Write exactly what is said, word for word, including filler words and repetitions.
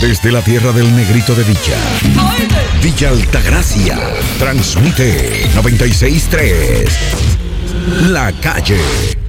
Desde la tierra del negrito de Villa, Villa Altagracia, transmite noventa y seis punto tres. La Calle.